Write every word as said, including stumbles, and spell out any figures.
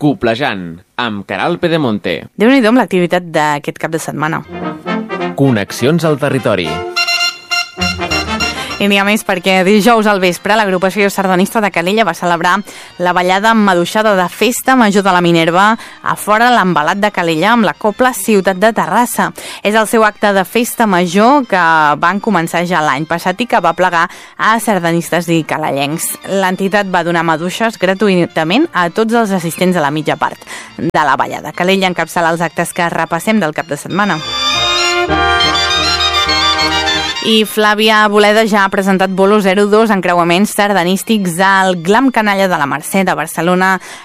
Coplejant, amb Caral Pedemonte. Déu-n'hi-do amb l'activitat d'aquest cap de setmana. Connexions al territori. I n'hi ha més perquè dijous al vespre l'agrupació sardanista de Calella va celebrar la ballada maduixada de Festa Major de la Minerva a fora l'Embalat de Calella amb la Cobla Ciutat de Terrassa. És el seu acte de Festa Major que van començar ja l'any passat i que va plegar a sardanistes i calellencs. L'entitat va donar maduixes gratuïtament a tots els assistents a la mitja part de la ballada. Calella encapçala els actes que repassem del cap de setmana. I Flàvia Boleda ja ha presentat Bolo zero dos encreuaments sardanístics al Glam Canalla de la Mercè de Barcelona,